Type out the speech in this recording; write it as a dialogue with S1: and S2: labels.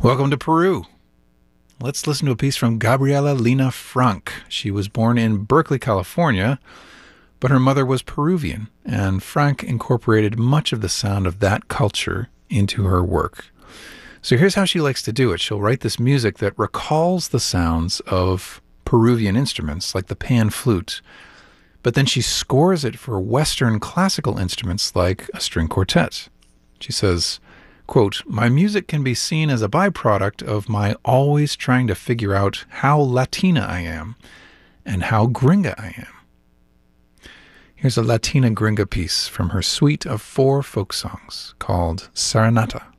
S1: Welcome to Peru. Let's listen to a piece from Gabriela Lina Frank. She was born in Berkeley, California, but her mother was Peruvian, and Frank incorporated much of the sound of that culture into her work. So here's how she likes to do it. She'll write this music that recalls the sounds of Peruvian instruments, like the pan flute, but then she scores it for Western classical instruments like a string quartet. She says, quote, "My music can be seen as a byproduct of my always trying to figure out how Latina I am and how gringa I am." Here's a Latina gringa piece from her suite of 4 folk songs called Serenata.